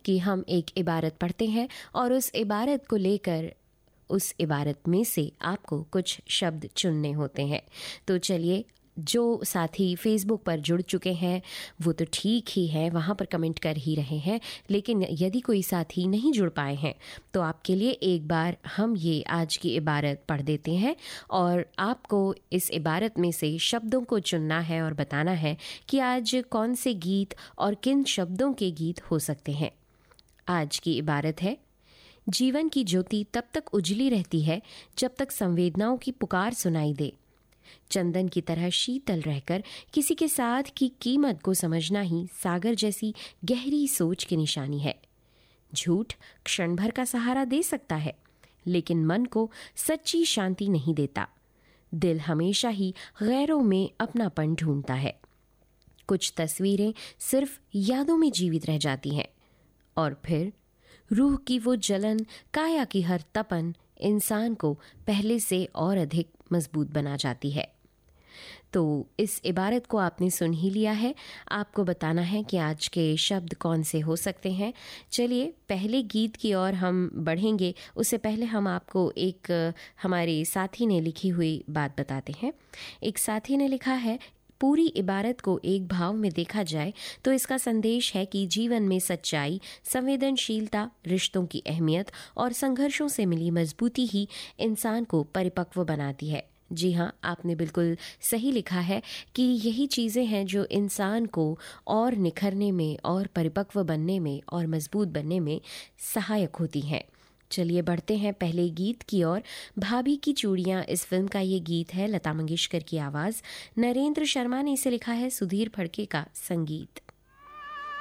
कि हम एक इबारत पढ़ते हैं और उस इबारत को लेकर उस इबारत में से आपको कुछ शब्द चुनने होते हैं। तो चलिए, जो साथी फेसबुक पर जुड़ चुके हैं वो तो ठीक ही है, वहाँ पर कमेंट कर ही रहे हैं, लेकिन यदि कोई साथी नहीं जुड़ पाए हैं तो आपके लिए एक बार हम ये आज की इबारत पढ़ देते हैं और आपको इस इबारत में से शब्दों को चुनना है और बताना है कि आज कौन से गीत और किन शब्दों के गीत हो सकते हैं। आज की इबारत है, जीवन की ज्योति तब तक उजली रहती है जब तक संवेदनाओं की पुकार सुनाई दे। चंदन की तरह शीतल रहकर किसी के साथ की कीमत को समझना ही सागर जैसी गहरी सोच की निशानी है। झूठ क्षण भर का सहारा दे सकता है, लेकिन मन को सच्ची शांति नहीं देता। दिल हमेशा ही गैरों में अपनापन ढूंढता है। कुछ तस्वीरें सिर्फ यादों में जीवित रह जाती हैं और फिर रूह की वो जलन, काया की हर तपन इंसान को पहले से और अधिक मजबूत बना जाती है। तो इस इबारत को आपने सुन ही लिया है, आपको बताना है कि आज के शब्द कौन से हो सकते हैं। चलिए पहले गीत की ओर हम बढ़ेंगे, उससे पहले हम आपको एक हमारे साथी ने लिखी हुई बात बताते हैं। एक साथी ने लिखा है, पूरी इबारत को एक भाव में देखा जाए तो इसका संदेश है कि जीवन में सच्चाई, संवेदनशीलता, रिश्तों की अहमियत और संघर्षों से मिली मजबूती ही इंसान को परिपक्व बनाती है। जी हाँ, आपने बिल्कुल सही लिखा है कि यही चीज़ें हैं जो इंसान को और निखरने में और परिपक्व बनने में और मजबूत बनने में सहायक होती हैं। चलिए बढ़ते हैं पहले गीत की ओर। भाभी की चूड़ियाँ इस फिल्म का ये गीत है, लता मंगेशकर की आवाज़, नरेंद्र शर्मा ने इसे लिखा है, सुधीर फड़के का संगीत।